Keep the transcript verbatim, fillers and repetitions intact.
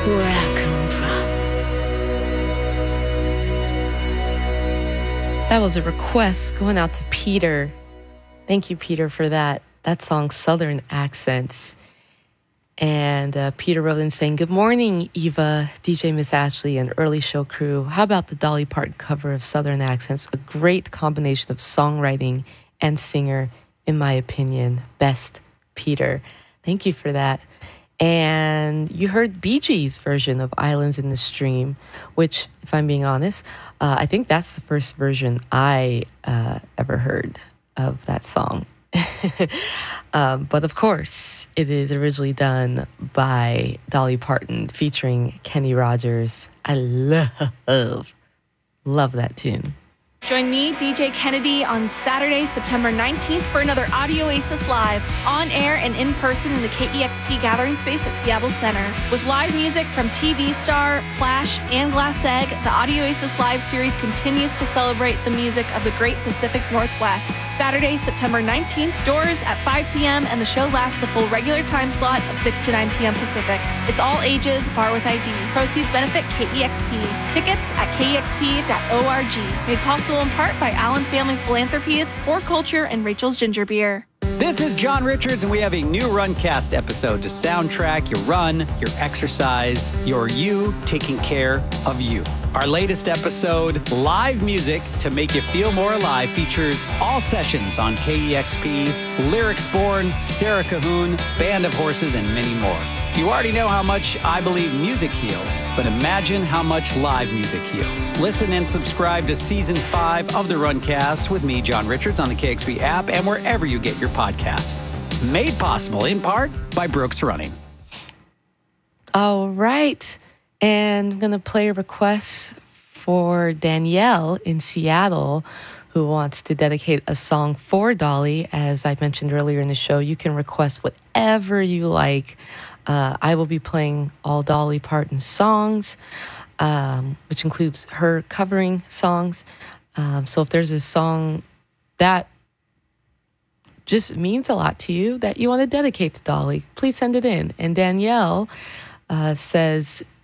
where I come from. That was a request going out to Peter. Thank you, Peter, for that. That song, Southern Accents. And uh, Peter wrote in saying, good morning, Eva, D J Miss Ashley, and early show crew. How about the Dolly Parton cover of Southern Accents? A great combination of songwriting and singer, in my opinion. Best, Peter. Thank you for that. And you heard Bee Gees' version of Islands in the Stream, which, if I'm being honest, uh, I think that's the first version I uh, ever heard of that song. um, but of course, it is originally done by Dolly Parton featuring Kenny Rogers. I love, love that tune. Join me, D J Kennedy, on Saturday, September nineteenth for another Audio Oasis Live, on air and in person in the K E X P Gathering Space at Seattle Center. With live music from T V star, Clash, and Glass Egg, the Audio Oasis Live series continues to celebrate the music of the Great Pacific Northwest. Saturday, September nineteenth, doors at five p.m. and the show lasts the full regular time slot of six to nine p.m. Pacific. It's all ages, bar with I D. Proceeds benefit K E X P. Tickets at K E X P dot org. Made possible in part by Allen Family Philanthropies, For Culture, and Rachel's Ginger Beer. This is John Richards, and we have a new Runcast episode to soundtrack your run, your exercise, your you taking care of you. Our latest episode, Live Music to Make You Feel More Alive, features all sessions on K E X P, Lyrics Born, Sarah Cahoon, Band of Horses, and many more. You already know how much I believe music heals, but imagine how much live music heals. Listen and subscribe to Season five of the Runcast with me, John Richards, on the K X P app and wherever you get your podcasts. Made possible, in part, by Brooks Running. All right. And I'm going to play a request for Danielle in Seattle, who wants to dedicate a song for Dolly. As I mentioned earlier in the show, you can request whatever you like. Uh, I will be playing all Dolly Parton songs, um, which includes her covering songs. Um, so if there's a song that just means a lot to you that you want to dedicate to Dolly, please send it in. And Danielle uh, says